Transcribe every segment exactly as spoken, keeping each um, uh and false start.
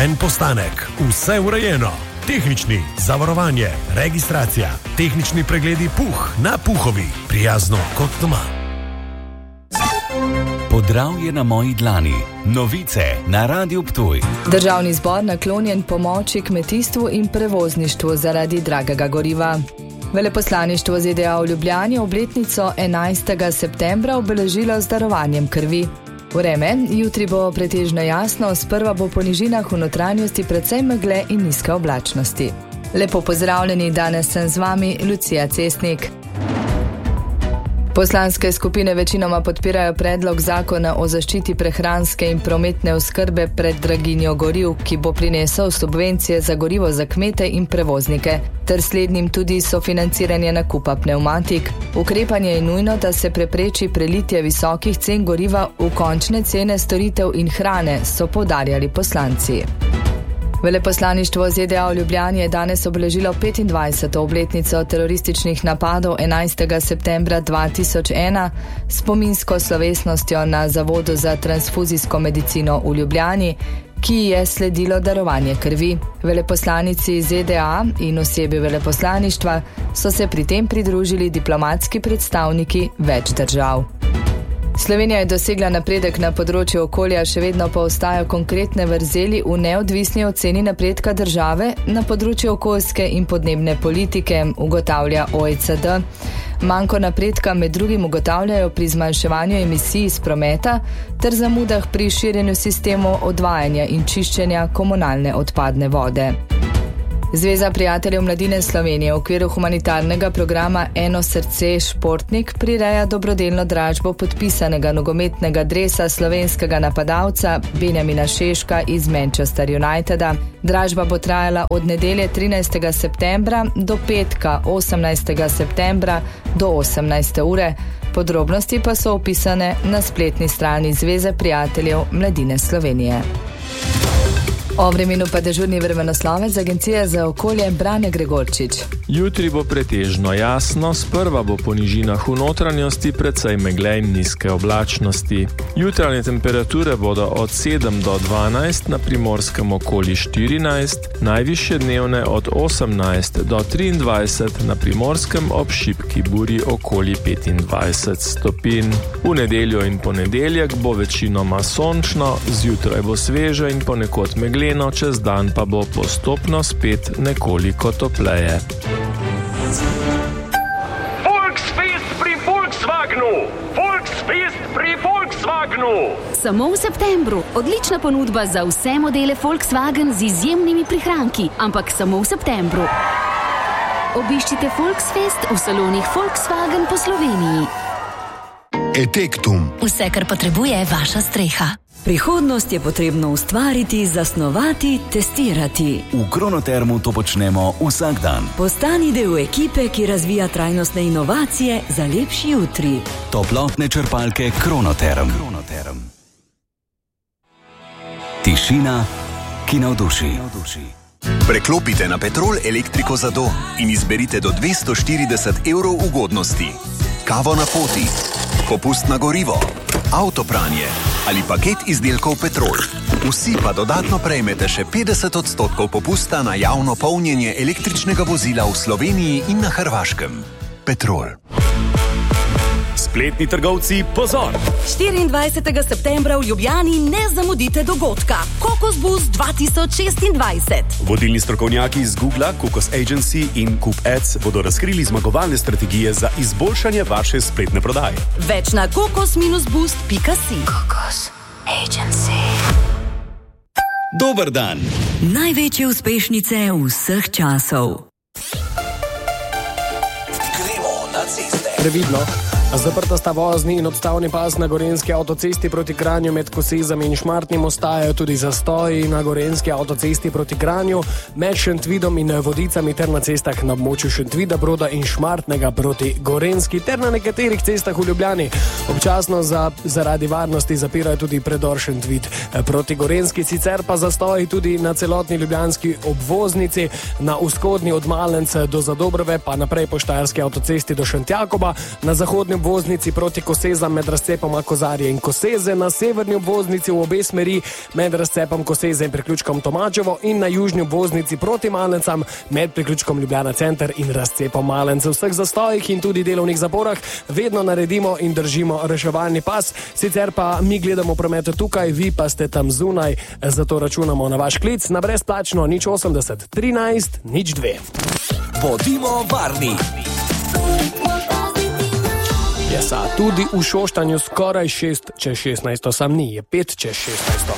En postanek, vse urejeno. Tehnični, zavarovanje, registracija, tehnični pregledi Puh na Puhovi. Prijazno kot doma. Podravje na moji dlani. Novice na Radiu Ptuj. Državni zbor naklonjen pomoči kmetijstvu in prevozništvu zaradi dragega goriva. Veleposlaništvo Z D A v Ljubljani obletnico enajstega septembra obeležilo z darovanjem krvi. Vreme, jutri bo pretežno jasno, sprva bo po nižinah v notranjosti precej megle in nizke oblačnosti. Lepo pozdravljeni, danes sem z vami Lucija Cestnik. Poslanske skupine večinoma podpirajo predlog zakona o zaščiti prehranske in prometne oskrbe pred draginjo goriv, ki bo prinesel subvencije za gorivo za kmete in prevoznike, ter slednjim tudi sofinanciranje nakupa pnevmatik. Ukrepanje je nujno, da se prepreči prelitje visokih cen goriva v končne cene storitev in hrane, so poudarjali poslanci. Veleposlaništvo Z D A v Ljubljani je danes obeležilo petindvajseto obletnico terorističnih napadov enajstega septembra dva tisoč ena s spominsko slovesnostjo na Zavodu za transfuzijsko medicino v Ljubljani, ki je sledilo darovanje krvi. Veleposlanici Z D A in osebi veleposlaništva so se pri tem pridružili diplomatski predstavniki več držav. Slovenija je dosegla napredek na področju okolja, še vedno pa ostajajo konkretne vrzeli v neodvisni oceni napredka države na področju okoljske in podnebne politike, ugotavlja O E C D. Manko napredka med drugim ugotavljajo pri zmanjševanju emisij iz prometa ter zamudah pri širjenju sistemov odvajanja in čiščenja komunalne odpadne vode. Zveza prijateljev mladine Slovenije v okviru humanitarnega programa Eno srce športnik prireja dobrodelno dražbo podpisanega nogometnega dresa slovenskega napadalca Benjamina Šeška iz Manchester Uniteda. Dražba bo trajala od nedelje trinajstega septembra do petka osemnajstega septembra do osemnajste ure. Podrobnosti pa so opisane na spletni strani Zveze prijateljev mladine Slovenije. O vremenu pa dežurni vremenoslovec Agencije za okolje Brane Gregorčič. Jutri bo pretežno jasno, sprva bo po nižinah v notranjosti precej megle in nizke oblačnosti. Jutranje temperature bodo od sedem do dvanajst, na Primorskem okoli štirinajst, najvišje dnevne od osemnajst do triindvajset, na Primorskem ob šibki buri okoli petindvajset stopinj. V nedeljo in ponedeljek bo večinoma sončno, zjutraj bo sveže in ponekod megle, čez dan pa bo postopno spet nekoliko topleje. Volksfest pri Volkswagenu! Volksfest pri Volkswagenu! Samo v septembru. Odlična ponudba za vse modele Volkswagen z izjemnimi prihranki, ampak samo v septembru. Obiščite Volksfest v salonih Volkswagen po Sloveniji. Etektum. Vse, kar potrebuje vaša streha. Prihodnost je potrebno ustvariti, zasnovati, testirati. V Kronotermu to počnemo vsak dan. Postani del ekipe, ki razvija trajnostne inovacije za lepši jutri. Toplotne črpalke Kronoterm. Kronoterm. Tišina, ki navduši. Preklopite na Petrol elektriko za dom in izberite do dvesto štirideset evrov ugodnosti. Kavo na poti, popust na gorivo, avtopranje ali paket izdelkov Petrol. Vsi pa dodatno prejmete še petdeset odstotkov popusta na javno polnjenje električnega vozila v Sloveniji in na Hrvaškem. Petrol. Spletni trgovci, pozor! štiriindvajsetega septembra v Ljubljani ne zamudite dogodka. Kokos Boost dva tisoč šestindvajset. Vodilni strokovnjaki z Google, Kokos Agency in Coop Ads bodo razkrili zmagovalne strategije za izboljšanje vaše spletne prodaje. Več na kokos boost pika si. Kokos Agency. Dober dan. Največje uspešnice vseh časov. Gremo na ceste. Previdno. Zaprta sta vozni in odstavni pas na Gorenjski avtocesti proti Kranju med Kosezami in Šmartnim, ostajajo tudi zastoji na Gorenjski avtocesti proti Kranju med Šentvidom in Vodicami ter na cestah na območju Šentvida, Broda in Šmartnega proti Gorenjski ter na nekaterih cestah v Ljubljani. Občasno za, zaradi varnosti zapirajo tudi predor Šentvid proti Gorenjski, sicer pa zastoji tudi na celotni ljubljanski obvoznici, na vzhodni od Malence do Zadobrove, pa naprej po Štajerski avtocesti do Šentjakoba, na zahodni obvoznici proti Kosezam med razcepom Kozarje in Koseze, na severni obvoznici v obe smeri med razcepom Koseze in priključkom Tomačevo in na južni obvoznici proti Malencam med priključkom Ljubljana center in razcepom Malence. V vseh zastojih in tudi delovnih zaporah vedno naredimo in držimo reševalni pas, sicer pa mi gledamo promet tukaj, vi pa ste tam zunaj, zato računamo na vaš klic na brezplačno nič osemdeset trinajst nič dve. Bodimo varni. Jesa, tudi v Šoštanju skoraj šest čez šestnajsto, sam ni, je pet čez šestnajsto.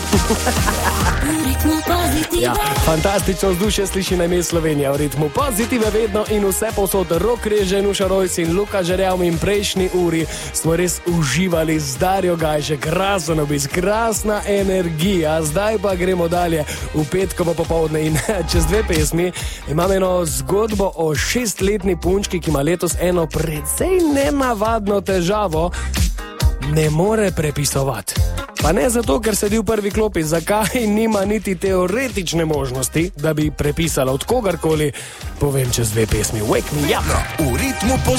Ja, fantastično vzdušje sliši na ime Slovenija v ritmu pozitive vedno in vse posod. Rok Reže, Nuša Rojc in Luka Žerjav in prejšnji uri smo res uživali z Darjo Gajše, krasen obisk, krasna energija. Zdaj pa gremo dalje v petkovo popoldne in čez dve pesmi imam eno zgodbo o šestletni punčki, ki ima letos eno precej nenavadno težavo, ne more prepisovati. Pa ne zato, ker sedi v prvi klopi, zakaj nima niti teoretične možnosti, da bi prepisala od kogarkoli, povem čez dve pesmi. Wake me up! V ritmu pozitivno.